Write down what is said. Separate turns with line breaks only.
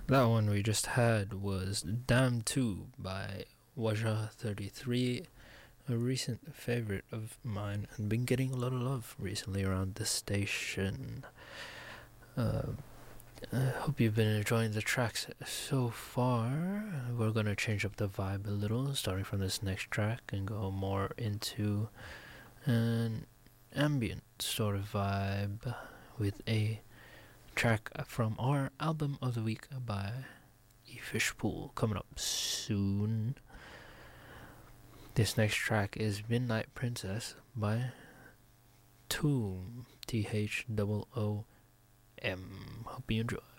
That one we just had was Damn 2 by Waja33, a recent favorite of mine and been getting a lot of love recently around the station. I hope you've been enjoying the tracks so far. We're gonna change up the vibe a little, starting from this next track and go more into an ambient sort of vibe with a track from our album of the week by E Fishpool coming up soon. This next track is Midnight Princess by Thoom, THOOM. Hope you enjoy.